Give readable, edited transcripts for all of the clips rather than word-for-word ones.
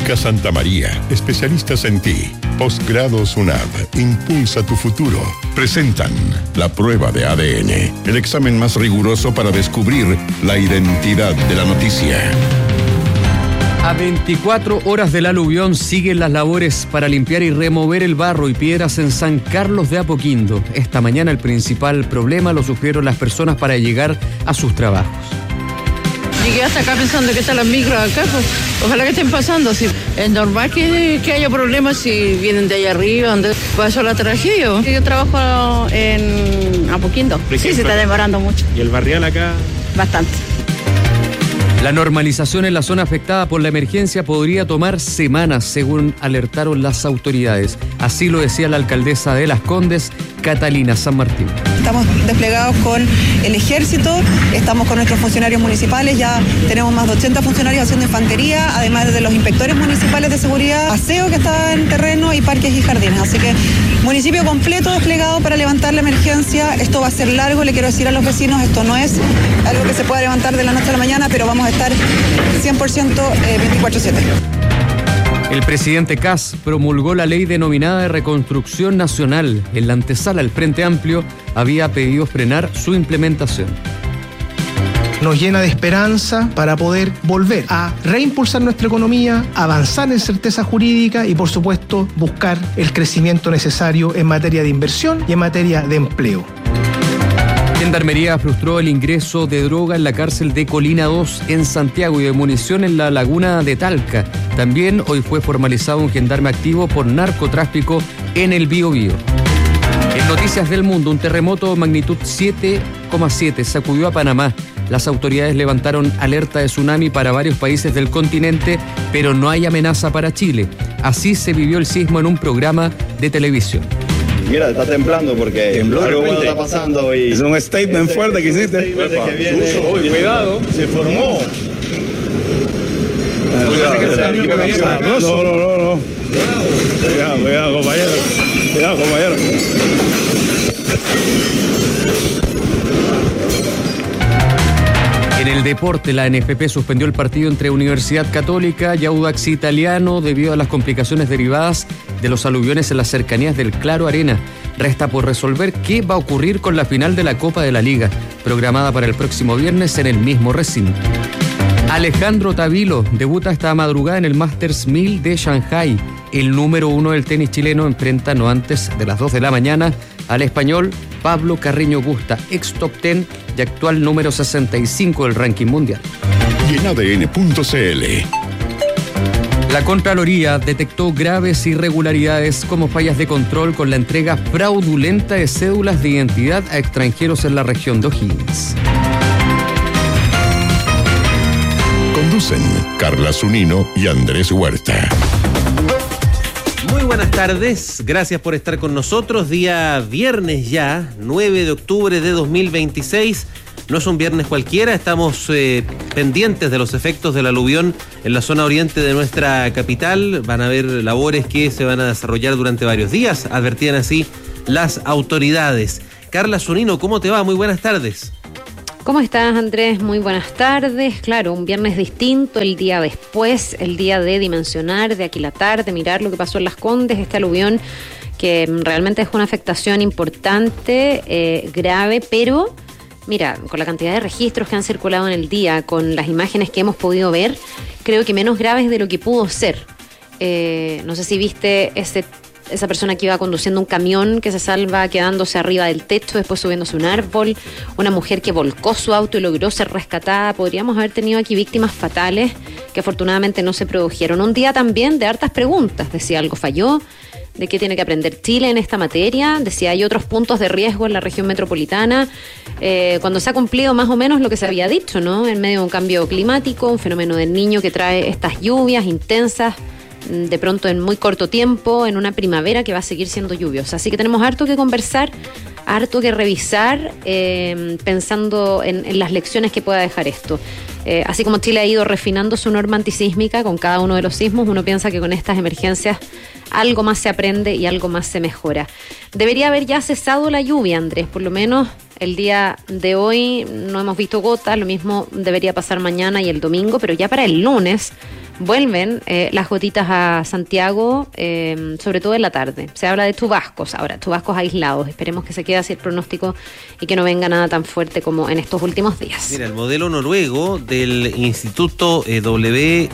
Clínica Santa María, especialistas en ti. Posgrados UNAV, impulsa tu futuro. Presentan la prueba de ADN, el examen más riguroso para descubrir la identidad de la noticia. A 24 horas del aluvión siguen las labores para limpiar y remover el barro y piedras en San Carlos de Apoquindo. Esta mañana el principal problema lo sufrieron las personas para llegar a sus trabajos. Llegué hasta acá pensando que están las micros acá, pues ojalá que estén pasando. Si es normal que haya problemas si vienen de allá arriba, donde pasó la tragedia. Yo trabajo en Apoquindo. Sí, se está demorando mucho. ¿Y el barrial acá? Bastante. La normalización en la zona afectada por la emergencia podría tomar semanas, según alertaron las autoridades. Así lo decía la alcaldesa de Las Condes, Catalina San Martín. Estamos desplegados con el ejército, estamos con nuestros funcionarios municipales, ya tenemos más de 80 funcionarios haciendo infantería, además de los inspectores municipales de seguridad, aseo que está en terreno y parques y jardines. Así que municipio completo desplegado para levantar la emergencia. Esto va a ser largo, le quiero decir a los vecinos, esto no es algo que se pueda levantar de la noche a la mañana, pero vamos a estar 100% 24/7. El presidente Kast promulgó la ley denominada de reconstrucción nacional. En la antesala, el Frente Amplio había pedido frenar su implementación. Nos llena de esperanza para poder volver a reimpulsar nuestra economía, avanzar en certeza jurídica y, por supuesto, buscar el crecimiento necesario en materia de inversión y en materia de empleo. Gendarmería frustró el ingreso de droga en la cárcel de Colina 2 en Santiago y de munición en la laguna de Talca. También hoy fue formalizado un gendarme activo por narcotráfico en el Biobío. En Noticias del Mundo, un terremoto magnitud 7,7 sacudió a Panamá. Las autoridades levantaron alerta de tsunami para varios países del continente, pero no hay amenaza para Chile. Así se vivió el sismo en un programa de televisión. Mira, está temblando porque tembló algo bueno está pasando y... Es un statement fuerte que hiciste. Que viene, Cuidado. Se formó. No. Cuidado, compañero. En el deporte, la NFP suspendió el partido entre Universidad Católica y Audax Italiano debido a las complicaciones derivadas de los aluviones en las cercanías del Claro Arena. Resta por resolver qué va a ocurrir con la final de la Copa de la Liga, programada para el próximo viernes en el mismo recinto. Alejandro Tavilo debuta esta madrugada en el Masters 1000 de Shanghai. El número 1 del tenis chileno enfrenta no antes de las 2 de la mañana al español Pablo Carreño Busta, ex top 10 y actual número 65 del ranking mundial. Y en ADN.cl. La Contraloría detectó graves irregularidades como fallas de control con la entrega fraudulenta de cédulas de identidad a extranjeros en la región de O'Higgins. Conducen Carla Zunino y Andrés Huerta. Muy buenas tardes, gracias por estar con nosotros. Día viernes ya, 9 de octubre de 2026. No es un viernes cualquiera, estamos pendientes de los efectos del aluvión en la zona oriente de nuestra capital. Van a haber labores que se van a desarrollar durante varios días, advertían así las autoridades. Carla Zunino, ¿cómo te va? Muy buenas tardes. ¿Cómo estás, Andrés? Muy buenas tardes. Claro, un viernes distinto, el día después, el día de dimensionar, de aquilatar, de mirar lo que pasó en Las Condes, este aluvión que realmente es una afectación importante, grave, pero mira, con la cantidad de registros que han circulado en el día, con las imágenes que hemos podido ver, creo que menos graves de lo que pudo ser. No sé si viste esa persona que iba conduciendo un camión que se salva quedándose arriba del techo, después subiéndose a un árbol, una mujer que volcó su auto y logró ser rescatada. Podríamos haber tenido aquí víctimas fatales que afortunadamente no se produjeron. Un día también de hartas preguntas, de si algo falló, de qué tiene que aprender Chile en esta materia, de si hay otros puntos de riesgo en la región metropolitana, cuando se ha cumplido más o menos lo que se había dicho, ¿no? En medio de un cambio climático, un fenómeno del Niño que trae estas lluvias intensas, de pronto en muy corto tiempo, en una primavera que va a seguir siendo lluviosa. Así que tenemos harto que conversar, harto que revisar, pensando en las lecciones que pueda dejar esto. Así como Chile ha ido refinando su norma antisísmica con cada uno de los sismos, uno piensa que con estas emergencias algo más se aprende y algo más se mejora. Debería haber ya cesado la lluvia, Andrés, por lo menos el día de hoy no hemos visto gotas, lo mismo debería pasar mañana y el domingo, pero ya para el lunes vuelven las gotitas a Santiago, sobre todo en la tarde. Se habla de chubascos ahora, chubascos aislados. Esperemos que se quede así el pronóstico y que no venga nada tan fuerte como en estos últimos días. Mira, el modelo noruego del Instituto YR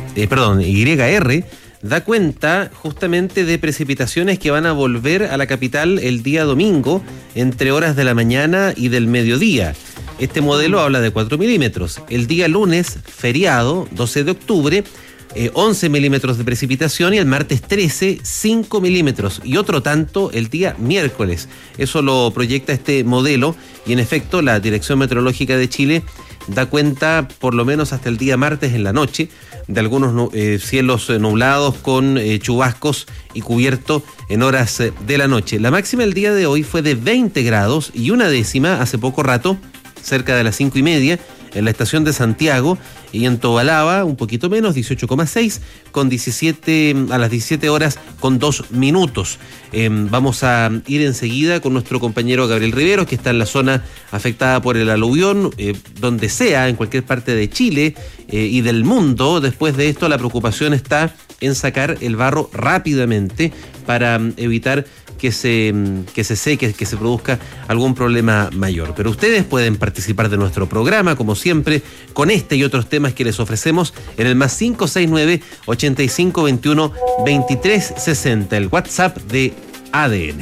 da cuenta justamente de precipitaciones que van a volver a la capital el día domingo entre horas de la mañana y del mediodía. Este modelo habla de 4 milímetros. El día lunes, feriado, 12 de octubre, 11 milímetros de precipitación y el martes 13, 5 milímetros y otro tanto el día miércoles. Eso lo proyecta este modelo y en efecto la Dirección Meteorológica de Chile da cuenta por lo menos hasta el día martes en la noche de algunos cielos nublados con chubascos y cubierto en horas de la noche. La máxima el día de hoy fue de 20 grados y una décima hace poco rato, cerca de las 5:30, en la estación de Santiago, y en Tobalaba un poquito menos, 18,6, con 17 a las 17 horas con 2 minutos. Vamos a ir enseguida con nuestro compañero Gabriel Riveros, que está en la zona afectada por el aluvión, donde sea, en cualquier parte de Chile y del mundo. Después de esto, la preocupación está en sacar el barro rápidamente para evitar que se seque, que se produzca algún problema mayor. Pero ustedes pueden participar de nuestro programa, como siempre, con este y otros temas que les ofrecemos en el más 569-8521-2360, el WhatsApp de ADN.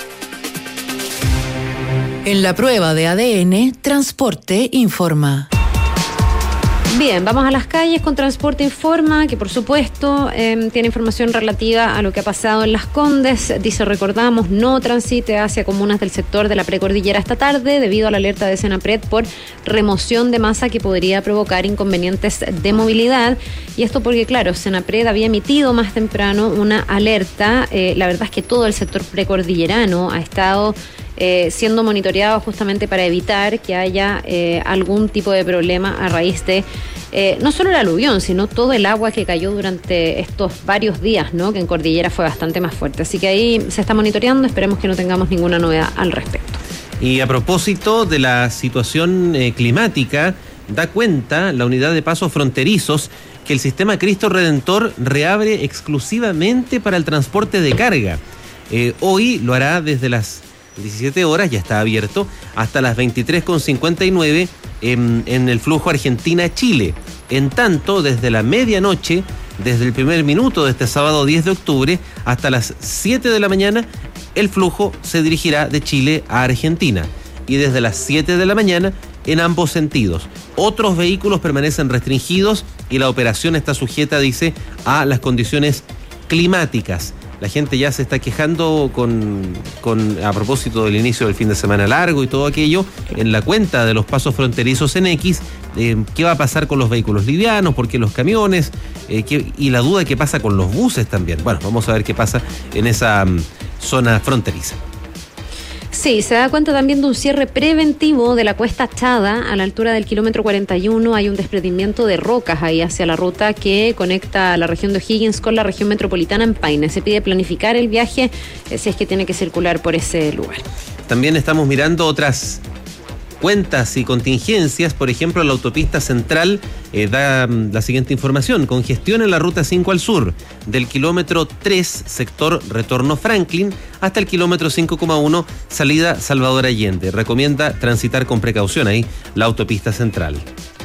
En la prueba de ADN, Transporte informa. Bien, vamos a las calles con Transporte Informa, que por supuesto tiene información relativa a lo que ha pasado en Las Condes. Dice, recordamos, no transite hacia comunas del sector de la precordillera esta tarde debido a la alerta de Senapred por remoción de masa que podría provocar inconvenientes de movilidad. Y esto porque, claro, Senapred había emitido más temprano una alerta. La verdad es que todo el sector precordillerano ha estado siendo monitoreado justamente para evitar que haya algún tipo de problema a raíz de no solo el aluvión, sino todo el agua que cayó durante estos varios días, ¿no? Que en Cordillera fue bastante más fuerte. Así que ahí se está monitoreando, esperemos que no tengamos ninguna novedad al respecto. Y a propósito de la situación climática, da cuenta la unidad de pasos fronterizos que el sistema Cristo Redentor reabre exclusivamente para el transporte de carga. Hoy lo hará desde las 17 horas, ya está abierto, hasta las 23:59 en el flujo Argentina-Chile. En tanto, desde la medianoche, desde el primer minuto de este sábado 10 de octubre, hasta las 7 de la mañana, el flujo se dirigirá de Chile a Argentina. Y desde las 7 de la mañana, en ambos sentidos. Otros vehículos permanecen restringidos y la operación está sujeta, dice, a las condiciones climáticas. La gente ya se está quejando a propósito del inicio del fin de semana largo y todo aquello, en la cuenta de los pasos fronterizos en X, qué va a pasar con los vehículos livianos, por qué los camiones, y la duda que pasa con los buses también. Bueno, vamos a ver qué pasa en esa zona fronteriza. Sí, se da cuenta también de un cierre preventivo de la Cuesta Chada a la altura del kilómetro 41. Hay un desprendimiento de rocas ahí hacia la ruta que conecta la región de O'Higgins con la región metropolitana en Paine. Se pide planificar el viaje si es que tiene que circular por ese lugar. También estamos mirando otras cuentas y contingencias. Por ejemplo, la autopista central da la siguiente información: congestión en la ruta 5 al sur, del kilómetro 3, sector retorno Franklin, hasta el kilómetro 5,1, salida Salvador Allende. Recomienda transitar con precaución ahí la autopista central.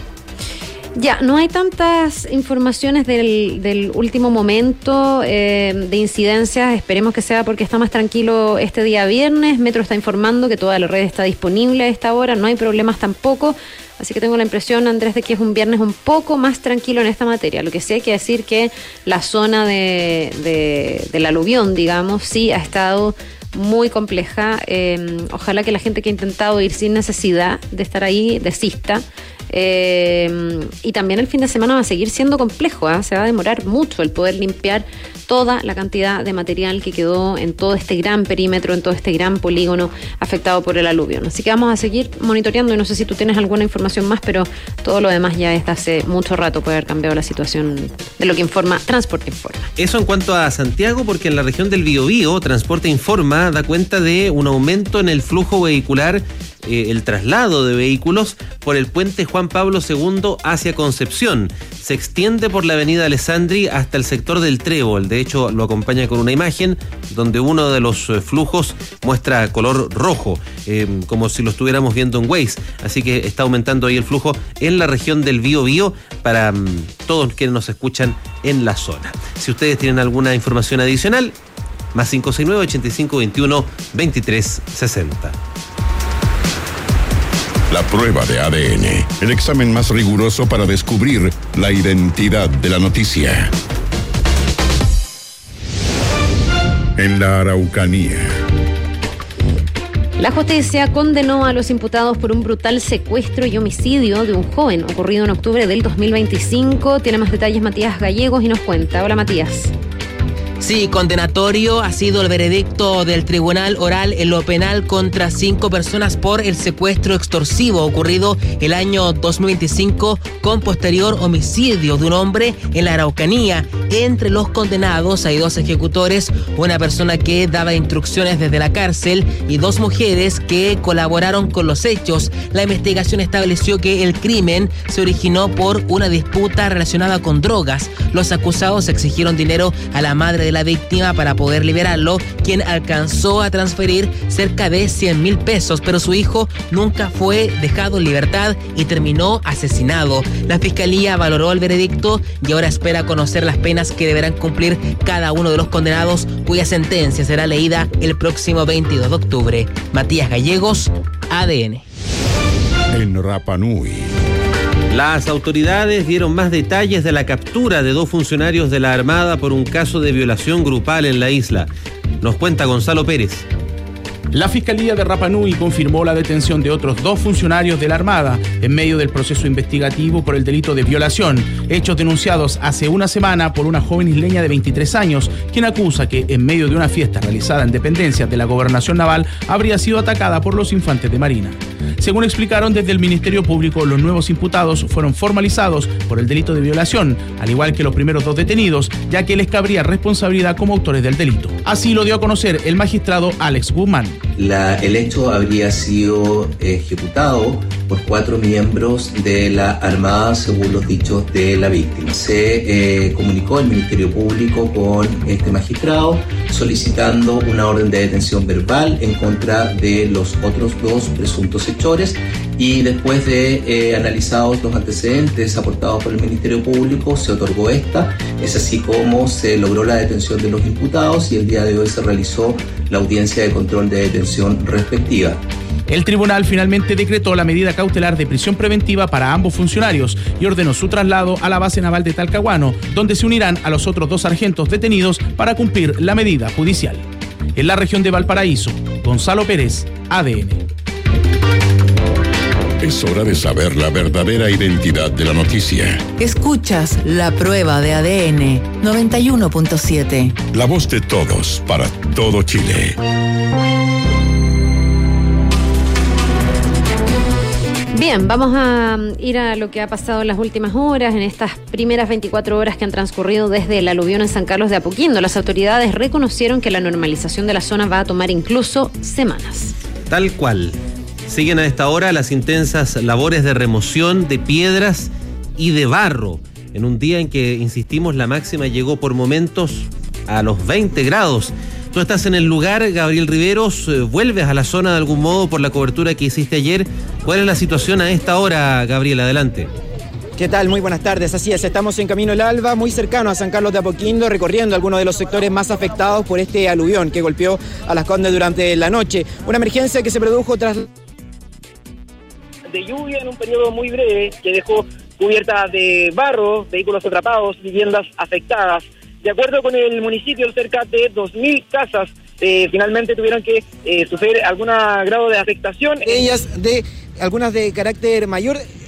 Ya, no hay tantas informaciones del último momento de incidencias. Esperemos que sea porque está más tranquilo este día viernes. Metro está informando que toda la red está disponible a esta hora, no hay problemas tampoco. Así que tengo la impresión, Andrés, de que es un viernes un poco más tranquilo en esta materia. Lo que sí hay que decir que la zona del aluvión, digamos, sí ha estado muy compleja. Ojalá que la gente que ha intentado ir sin necesidad de estar ahí desista. Y también el fin de semana va a seguir siendo complejo, se va a demorar mucho el poder limpiar toda la cantidad de material que quedó en todo este gran perímetro, en todo este gran polígono afectado por el aluvión. Así que vamos a seguir monitoreando y no sé si tú tienes alguna información más, pero todo lo demás ya desde hace mucho rato puede haber cambiado la situación de lo que informa Transporte Informa. Eso en cuanto a Santiago, porque en la región del Biobío, Transporte Informa da cuenta de un aumento en el flujo vehicular el traslado de vehículos por el puente Juan Pablo II hacia Concepción. Se extiende por la avenida Alessandri hasta el sector del Trébol. De hecho, lo acompaña con una imagen donde uno de los flujos muestra color rojo, como si lo estuviéramos viendo en Waze. Así que está aumentando ahí el flujo en la región del Biobío para todos quienes nos escuchan en la zona. Si ustedes tienen alguna información adicional, más 569-8521-2360. La prueba de ADN, el examen más riguroso para descubrir la identidad de la noticia. En la Araucanía. La justicia condenó a los imputados por un brutal secuestro y homicidio de un joven ocurrido en octubre del 2025. Tiene más detalles Matías Gallegos y nos cuenta. Hola, Matías. Sí, condenatorio ha sido el veredicto del tribunal oral en lo penal contra 5 personas por el secuestro extorsivo ocurrido el año 2025 con posterior homicidio de un hombre en la Araucanía. Entre los condenados hay 2 ejecutores, una persona que daba instrucciones desde la cárcel y 2 mujeres que colaboraron con los hechos. La investigación estableció que el crimen se originó por una disputa relacionada con drogas. Los acusados exigieron dinero a la madre de la víctima para poder liberarlo, quien alcanzó a transferir cerca de 100.000 pesos, pero su hijo nunca fue dejado en libertad y terminó asesinado. La fiscalía valoró el veredicto y ahora espera conocer las penas que deberán cumplir cada uno de los condenados, cuya sentencia será leída el próximo 22 de octubre. Matías Gallegos, ADN. En Rapa Nui. Las autoridades dieron más detalles de la captura de 2 funcionarios de la Armada por un caso de violación grupal en la isla. Nos cuenta Gonzalo Pérez. La Fiscalía de Rapa Nui confirmó la detención de otros 2 funcionarios de la Armada en medio del proceso investigativo por el delito de violación, hechos denunciados hace una semana por una joven isleña de 23 años, quien acusa que en medio de una fiesta realizada en dependencias de la Gobernación Naval habría sido atacada por los infantes de Marina. Según explicaron desde el Ministerio Público, los nuevos imputados fueron formalizados por el delito de violación, al igual que los primeros 2 detenidos, ya que les cabría responsabilidad como autores del delito. Así lo dio a conocer el magistrado Alex Guzmán. El hecho habría sido ejecutado por 4 miembros de la Armada, según los dichos de la víctima. Se comunicó el Ministerio Público con este magistrado solicitando una orden de detención verbal en contra de los otros 2 presuntos hechores, y después de analizados los antecedentes aportados por el Ministerio Público se otorgó esta. Es así como se logró la detención de los imputados y el día de hoy se realizó la audiencia de control de detención respectiva. El tribunal finalmente decretó la medida cautelar de prisión preventiva para ambos funcionarios y ordenó su traslado a la base naval de Talcahuano, donde se unirán a los otros 2 sargentos detenidos para cumplir la medida judicial. En la región de Valparaíso, Gonzalo Pérez, ADN. Es hora de saber la verdadera identidad de la noticia. Escuchas La Prueba de ADN 91.7. La voz de todos para todo Chile. Bien, vamos a ir a lo que ha pasado en las últimas horas, en estas primeras 24 horas que han transcurrido desde el aluvión en San Carlos de Apoquindo. Las autoridades reconocieron que la normalización de la zona va a tomar incluso semanas. Tal cual. Siguen a esta hora las intensas labores de remoción de piedras y de barro, en un día en que, insistimos, la máxima llegó por momentos a los 20 grados. Tú estás en el lugar, Gabriel Riveros, vuelves a la zona de algún modo por la cobertura que hiciste ayer. ¿Cuál es la situación a esta hora, Gabriel? Adelante. ¿Qué tal? Muy buenas tardes. Así es, estamos en Camino El Alba, muy cercano a San Carlos de Apoquindo, recorriendo algunos de los sectores más afectados por este aluvión que golpeó a Las Condes durante la noche. Una emergencia que se produjo tras de lluvia en un periodo muy breve que dejó cubiertas de barro, vehículos atrapados, viviendas afectadas. De acuerdo con el municipio, cerca de 2.000 casas finalmente tuvieron que sufrir algún grado de afectación. Ellas algunas de carácter mayor,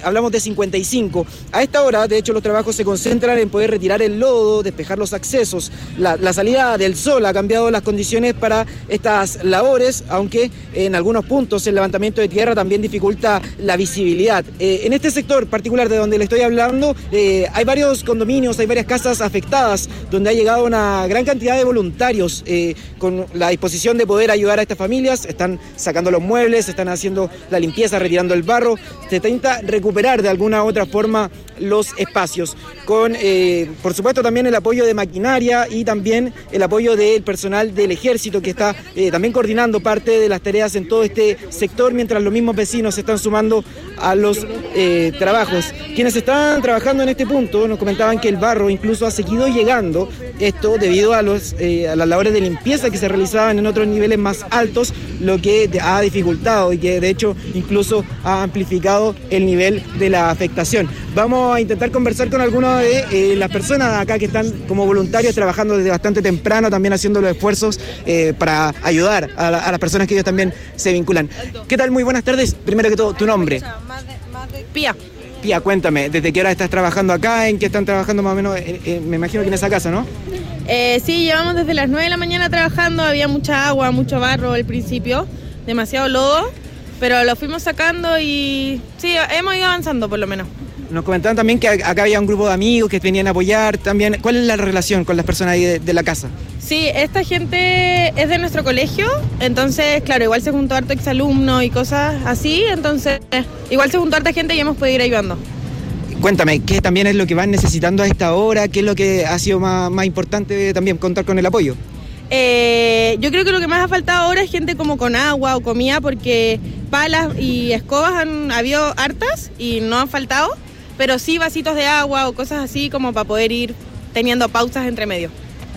hablamos de 55. A esta hora, de hecho, los trabajos se concentran en poder retirar el lodo, despejar los accesos. La salida del sol ha cambiado las condiciones para estas labores, aunque en algunos puntos el levantamiento de tierra también dificulta la visibilidad. En este sector particular de donde le estoy hablando, hay varios condominios, hay varias casas afectadas, donde ha llegado una gran cantidad de voluntarios con la disposición de poder ayudar a estas familias. Están sacando los muebles, están haciendo la limpieza, retirando el barro. Se intenta recuperar de alguna u otra forma los espacios, con por supuesto también el apoyo de maquinaria y también el apoyo del personal del ejército, que está también coordinando parte de las tareas en todo este sector, mientras los mismos vecinos se están sumando a los trabajos. Quienes están trabajando en este punto nos comentaban que el barro incluso ha seguido llegando, esto debido a las labores de limpieza que se realizaban en otros niveles más altos, lo que ha dificultado y que de hecho incluso ha amplificado el nivel de la afectación. Vamos a intentar conversar con algunas de las personas acá que están como voluntarios trabajando desde bastante temprano, también haciendo los esfuerzos para ayudar a las personas que ellos también se vinculan. ¿Qué tal? Muy buenas tardes. Primero que todo, ¿tu nombre? Pía. Pía, cuéntame, ¿desde qué hora estás trabajando acá? ¿En qué están trabajando más o menos? Me imagino que en esa casa, ¿no? Sí, llevamos desde las 9 de la mañana trabajando, había mucha agua, mucho barro al principio, demasiado lodo, pero lo fuimos sacando y sí, hemos ido avanzando por lo menos. Nos comentaban también que acá había un grupo de amigos que venían a apoyar también. ¿Cuál es la relación con las personas ahí de la casa? Sí, esta gente es de nuestro colegio, entonces, claro, igual se juntó harto exalumnos y cosas así, entonces, igual se juntó harta gente y hemos podido ir ayudando. Cuéntame, ¿qué también es lo que van necesitando a esta hora? ¿Qué es lo que ha sido más importante también contar con el apoyo? Yo creo que lo que más ha faltado ahora es gente como con agua o comida, porque palas y escobas han habido hartas y no han faltado, pero sí vasitos de agua o cosas así como para poder ir teniendo pausas entre medio.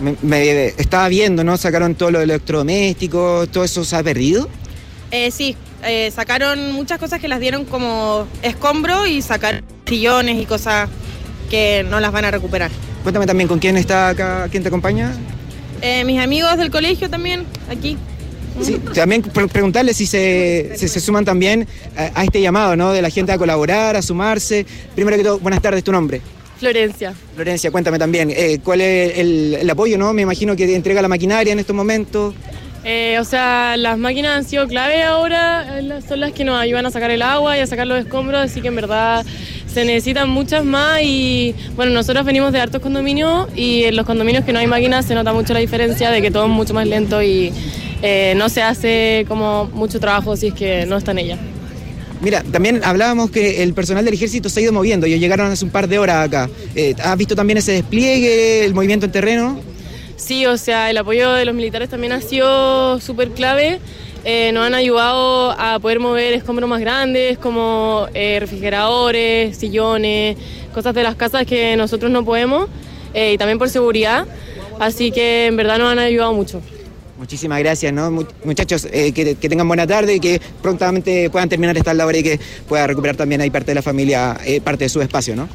Me estaba viendo, ¿no? Sacaron todo lo electrodoméstico, ¿todo eso se ha perdido? Sí, sacaron muchas cosas que las dieron como escombro y sacaron sillones y cosas que no las van a recuperar. Cuéntame también, ¿con quién está acá? ¿Quién te acompaña? Mis amigos del colegio también, aquí. Sí, también preguntarles si se suman también a este llamado, ¿no? De la gente a colaborar, a sumarse. Primero que todo, buenas tardes, ¿tu nombre? Florencia. Florencia, cuéntame también, ¿cuál es el apoyo, no? Me imagino que entrega la maquinaria en estos momentos. O sea, las máquinas han sido clave ahora, son las que nos ayudan a sacar el agua y a sacar los escombros, así que en verdad se necesitan muchas más y bueno, nosotros venimos de hartos condominios y en los condominios que no hay máquinas se nota mucho la diferencia de que todo es mucho más lento y no se hace como mucho trabajo si es que no está en ella. Mira, también hablábamos que el personal del ejército se ha ido moviendo, ellos llegaron hace un par de horas acá. ¿Has visto también ese despliegue, el movimiento en terreno? Sí, o sea, el apoyo de los militares también ha sido súper clave. Nos han ayudado a poder mover escombros más grandes como refrigeradores, sillones, cosas de las casas que nosotros no podemos y también por seguridad. Así que en verdad nos han ayudado mucho. Muchísimas gracias, ¿no? Muchachos, que tengan buena tarde y que prontamente puedan terminar estas labores y que pueda recuperar también ahí parte de la familia, parte de su espacio, ¿no?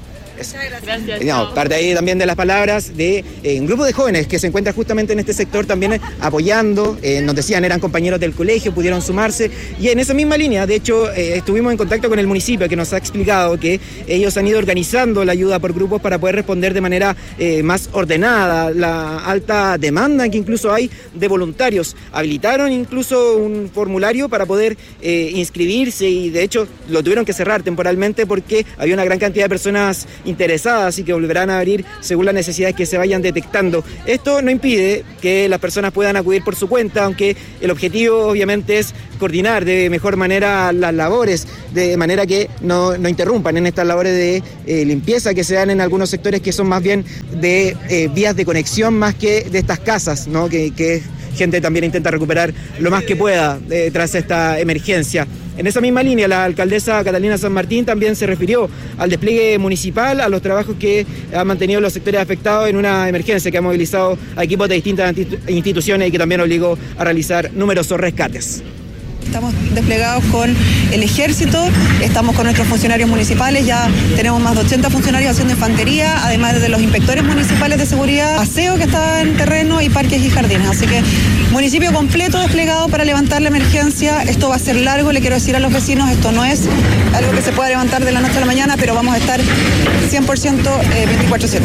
Gracias. No, parte ahí también de las palabras de un grupo de jóvenes que se encuentra justamente en este sector también apoyando, nos decían eran compañeros del colegio, pudieron sumarse y en esa misma línea, de hecho, estuvimos en contacto con el municipio que nos ha explicado que ellos han ido organizando la ayuda por grupos para poder responder de manera más ordenada, la alta demanda que incluso hay de voluntarios. Habilitaron incluso un formulario para poder inscribirse y de hecho lo tuvieron que cerrar temporalmente porque había una gran cantidad de personas interesadas y que volverán a abrir según las necesidades que se vayan detectando. Esto no impide que las personas puedan acudir por su cuenta, aunque el objetivo obviamente es coordinar de mejor manera las labores, de manera que no interrumpan en estas labores de limpieza que se dan en algunos sectores que son más bien de vías de conexión más que de estas casas, ¿no? Que gente también intenta recuperar lo más que pueda tras esta emergencia. En esa misma línea, la alcaldesa Catalina San Martín también se refirió al despliegue municipal, a los trabajos que han mantenido los sectores afectados en una emergencia que ha movilizado a equipos de distintas instituciones y que también obligó a realizar numerosos rescates. Estamos desplegados con el ejército, estamos con nuestros funcionarios municipales, ya tenemos más de 80 funcionarios haciendo infantería, además de los inspectores municipales de seguridad, aseo que está en terreno y parques y jardines. Así que municipio completo desplegado para levantar la emergencia. Esto va a ser largo, le quiero decir a los vecinos, esto no es algo que se pueda levantar de la noche a la mañana, pero vamos a estar 100% 24/7.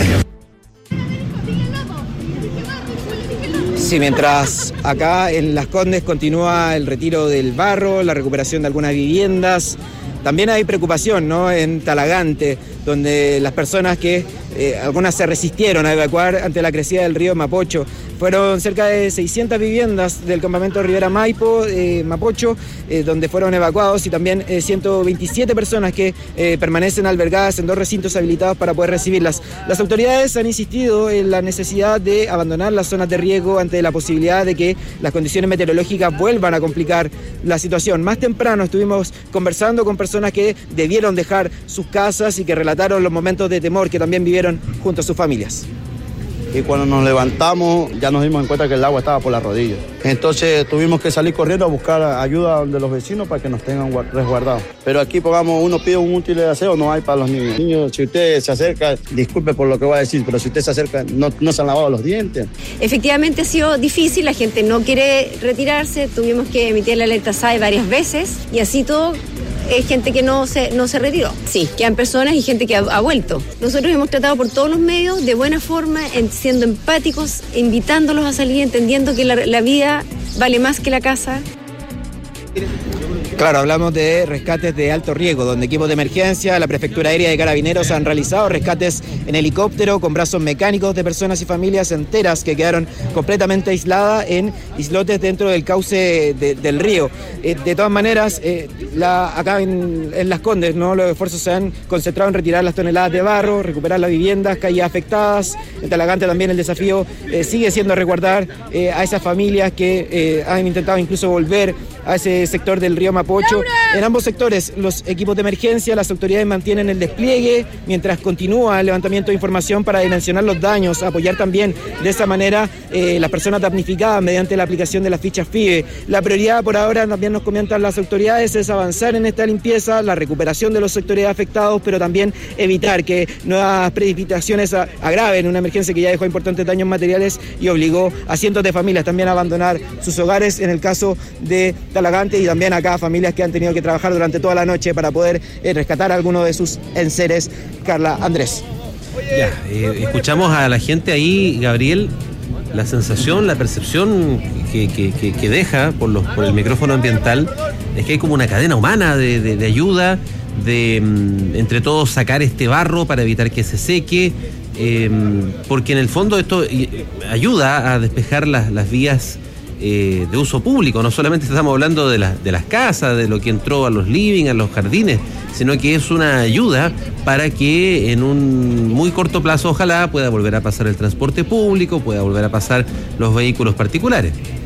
Sí, mientras acá en Las Condes continúa el retiro del barro, la recuperación de algunas viviendas, también hay preocupación, ¿no?, en Talagante, donde las personas que algunas se resistieron a evacuar ante la crecida del río Mapocho. Fueron cerca de 600 viviendas del campamento Rivera Maipo, Mapocho, donde fueron evacuados, y también 127 personas que permanecen albergadas en 2 recintos habilitados para poder recibirlas. Las autoridades han insistido en la necesidad de abandonar las zonas de riesgo ante la posibilidad de que las condiciones meteorológicas vuelvan a complicar la situación. Más temprano estuvimos conversando con personas que debieron dejar sus casas y que relataron los momentos de temor que también vivieron junto a sus familias. Y cuando nos levantamos ya nos dimos cuenta que el agua estaba por las rodillas. Entonces tuvimos que salir corriendo a buscar ayuda de los vecinos para que nos tengan resguardados. Pero aquí, pongamos, uno pide un útil de aseo, no hay para los niños. Niños, si usted se acerca, disculpe por lo que voy a decir, pero si usted se acerca, no se han lavado los dientes. Efectivamente ha sido difícil, la gente no quiere retirarse, tuvimos que emitir la alerta SAE varias veces y así todo. Es gente que no se retiró. Sí, quedan personas y gente que ha vuelto. Nosotros hemos tratado por todos los medios, de buena forma, siendo empáticos, invitándolos a salir, entendiendo que la vida vale más que la casa. Claro, hablamos de rescates de alto riesgo, donde equipos de emergencia, la Prefectura Aérea de Carabineros han realizado rescates en helicóptero con brazos mecánicos de personas y familias enteras que quedaron completamente aisladas en islotes dentro del cauce del río. De todas maneras, acá en Las Condes, ¿no?, los esfuerzos se han concentrado en retirar las toneladas de barro, recuperar las viviendas, calles afectadas. En Talagante también el desafío sigue siendo resguardar a esas familias que han intentado incluso volver a ese sector del río Mapocho. En ambos sectores, los equipos de emergencia, las autoridades mantienen el despliegue mientras continúa el levantamiento de información para dimensionar los daños, apoyar también de esa manera las personas damnificadas mediante la aplicación de las fichas FIBE. La prioridad por ahora, también nos comentan las autoridades, es avanzar en esta limpieza, la recuperación de los sectores afectados, pero también evitar que nuevas precipitaciones agraven una emergencia que ya dejó importantes daños materiales y obligó a cientos de familias también a abandonar sus hogares, en el caso de Talagante, y también acá familias que han tenido que trabajar durante toda la noche para poder rescatar a alguno de sus enseres. Carla, Andrés. Ya, escuchamos a la gente ahí, Gabriel, la sensación, la percepción que deja por el micrófono ambiental es que hay como una cadena humana de ayuda, de entre todos sacar este barro para evitar que se seque, porque en el fondo esto ayuda a despejar las vías de uso público. No solamente estamos hablando de las casas, de lo que entró a los living, a los jardines, sino que es una ayuda para que en un muy corto plazo ojalá pueda volver a pasar el transporte público, pueda volver a pasar los vehículos particulares.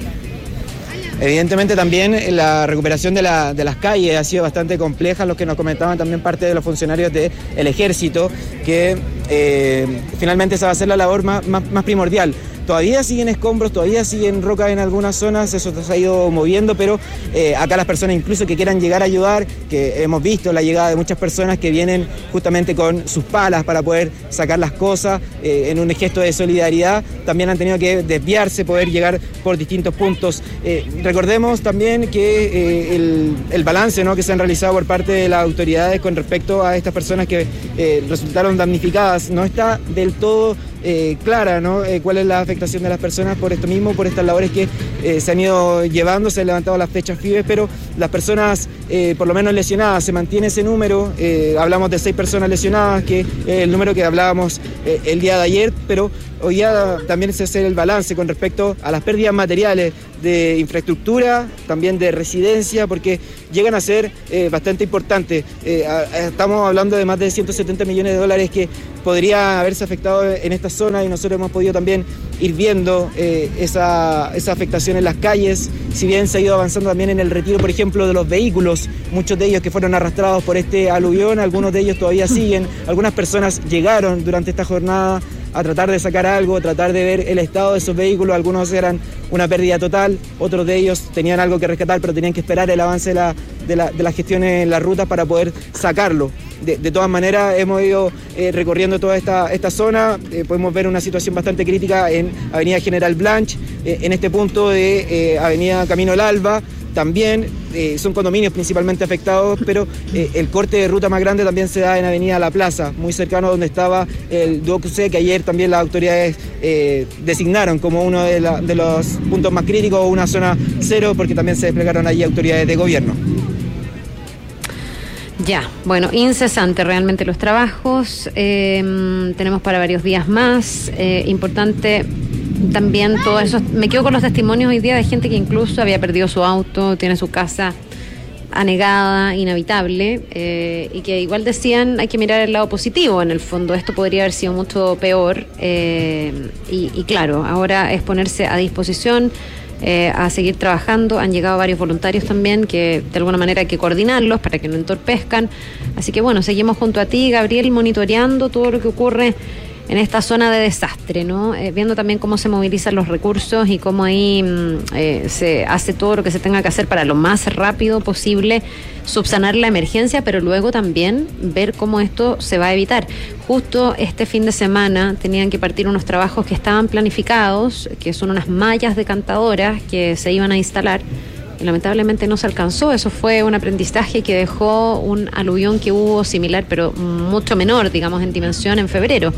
Evidentemente también la recuperación de las calles ha sido bastante compleja, lo que nos comentaban también parte de los funcionarios del Ejército, que finalmente esa va a ser la labor más primordial. Todavía siguen escombros, todavía siguen rocas en algunas zonas, eso se ha ido moviendo, pero acá las personas incluso que quieran llegar a ayudar, que hemos visto la llegada de muchas personas que vienen justamente con sus palas para poder sacar las cosas, en un gesto de solidaridad, también han tenido que desviarse, poder llegar por distintos puntos. Recordemos también que el balance, ¿no?, que se han realizado por parte de las autoridades con respecto a estas personas que resultaron damnificadas no está del todo clara, ¿no?, cuál es la afectación de las personas por esto mismo, por estas labores que se han ido llevando, se han levantado las fechas FIBE, pero las personas por lo menos lesionadas, se mantiene ese número, hablamos de 6 personas lesionadas, que es el número que hablábamos el día de ayer, pero hoy ya también se hace el balance con respecto a las pérdidas materiales de infraestructura, también de residencia, porque llegan a ser bastante importantes. Estamos hablando de más de 170 millones de dólares que podría haberse afectado en esta zona, y nosotros hemos podido también ir viendo esa afectación en las calles, si bien se ha ido avanzando también en el retiro, por ejemplo, de los vehículos, muchos de ellos que fueron arrastrados por este aluvión, algunos de ellos todavía siguen, algunas personas llegaron durante esta jornada a tratar de sacar algo, tratar de ver el estado de esos vehículos. Algunos eran una pérdida total, otros de ellos tenían algo que rescatar, pero tenían que esperar el avance de las gestiones en las rutas para poder sacarlo. De todas maneras, hemos ido recorriendo toda esta zona, podemos ver una situación bastante crítica en Avenida General Blanch, en este punto de Avenida Camino al Alba. También son condominios principalmente afectados, pero el corte de ruta más grande también se da en Avenida La Plaza, muy cercano a donde estaba el Duoc C, que ayer también las autoridades designaron como uno de los puntos más críticos, o una zona cero, porque también se desplegaron allí autoridades de gobierno. Ya, bueno, incesante realmente los trabajos, tenemos para varios días más, importante también todo eso. Me quedo con los testimonios hoy día de gente que incluso había perdido su auto, tiene su casa anegada, inhabitable, y que igual decían hay que mirar el lado positivo. En el fondo esto podría haber sido mucho peor, y claro, ahora es ponerse a disposición, a seguir trabajando. Han llegado varios voluntarios también que de alguna manera hay que coordinarlos para que no entorpezcan. Así que bueno, seguimos junto a ti, Gabriel, monitoreando todo lo que ocurre en esta zona de desastre, ¿no? Viendo también cómo se movilizan los recursos y cómo ahí se hace todo lo que se tenga que hacer para lo más rápido posible subsanar la emergencia, pero luego también ver cómo esto se va a evitar. Justo este fin de semana tenían que partir unos trabajos que estaban planificados, que son unas mallas decantadoras que se iban a instalar, y lamentablemente no se alcanzó. Eso fue un aprendizaje que dejó un aluvión que hubo similar, pero mucho menor, digamos, en dimensión en febrero.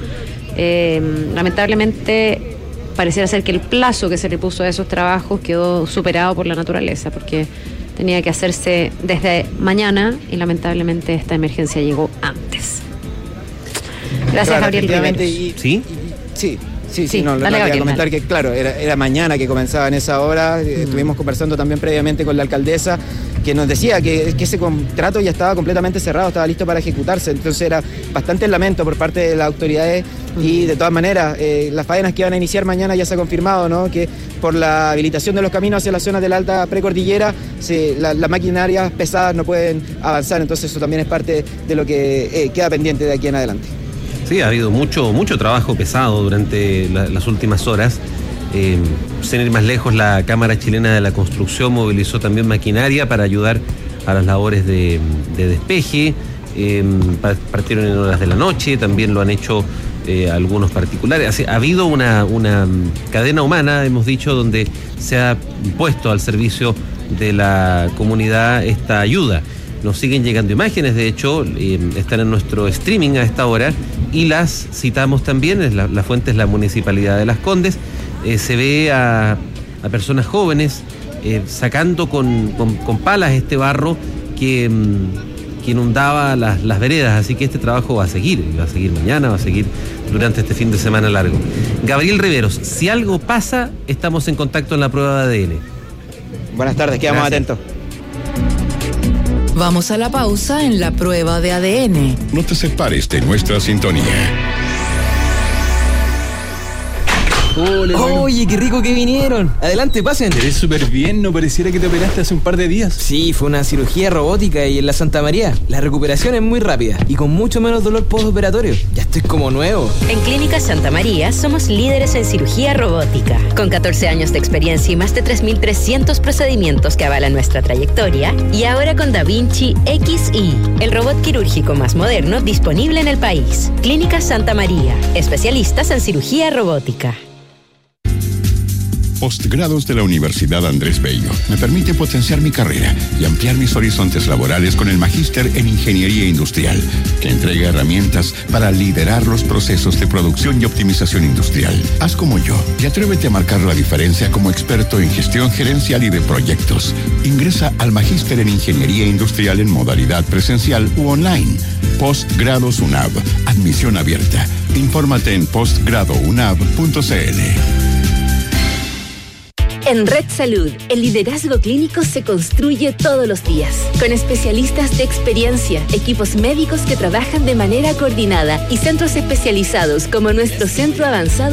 Lamentablemente pareciera ser que el plazo que se le puso a esos trabajos quedó superado por la naturaleza, porque tenía que hacerse desde mañana y lamentablemente esta emergencia llegó antes. Gracias, claro, Gabriel Riveros. Sí, no, dale, quería Gabriel, comentar dale. que, claro, era mañana que comenzaba en esa hora. Estuvimos conversando también previamente con la alcaldesa, que nos decía que ese contrato ya estaba completamente cerrado, estaba listo para ejecutarse. Entonces era bastante lamento por parte de las autoridades, y de todas maneras las faenas que iban a iniciar mañana ya se ha confirmado, ¿no? Que por la habilitación de los caminos hacia la zona de la alta precordillera, las maquinarias pesadas no pueden avanzar. Entonces eso también es parte de lo que queda pendiente de aquí en adelante. Sí, ha habido mucho trabajo pesado durante las últimas horas. Sin ir más lejos, la Cámara Chilena de la Construcción movilizó también maquinaria para ayudar a las labores de despeje. Partieron en horas de la noche, también lo han hecho algunos particulares. Ha habido una cadena humana, hemos dicho, donde se ha puesto al servicio de la comunidad esta ayuda. Nos siguen llegando imágenes, de hecho, están en nuestro streaming a esta hora, y las citamos también. La fuente es la Municipalidad de Las Condes. Se ve a personas jóvenes sacando con palas este barro que inundaba las veredas, así que este trabajo va a seguir mañana, va a seguir durante este fin de semana largo. Gabriel Riveros, si algo pasa, estamos en contacto en la prueba de ADN. Buenas tardes, quedamos atentos. Vamos a la pausa en la prueba de ADN. No te separes de nuestra sintonía. Oye, qué rico que vinieron. Adelante, pasen. Te ves súper bien, ¿no pareciera que te operaste hace un par de días? Sí, fue una cirugía robótica y en la Santa María. La recuperación es muy rápida y con mucho menos dolor postoperatorio. Ya estoy como nuevo. En Clínica Santa María somos líderes en cirugía robótica. Con 14 años de experiencia y más de 3.300 procedimientos que avalan nuestra trayectoria. Y ahora con Da Vinci XI, el robot quirúrgico más moderno disponible en el país. Clínica Santa María, especialistas en cirugía robótica. Postgrados de la Universidad Andrés Bello me permite potenciar mi carrera y ampliar mis horizontes laborales con el Magíster en Ingeniería Industrial, que entrega herramientas para liderar los procesos de producción y optimización industrial. Haz como yo y atrévete a marcar la diferencia como experto en gestión gerencial y de proyectos. Ingresa al Magíster en Ingeniería Industrial en modalidad presencial u online. Postgrados UNAV. Admisión abierta. Infórmate en postgradounab.cl. En Red Salud, el liderazgo clínico se construye todos los días, con especialistas de experiencia, equipos médicos que trabajan de manera coordinada y centros especializados como nuestro Centro Avanzado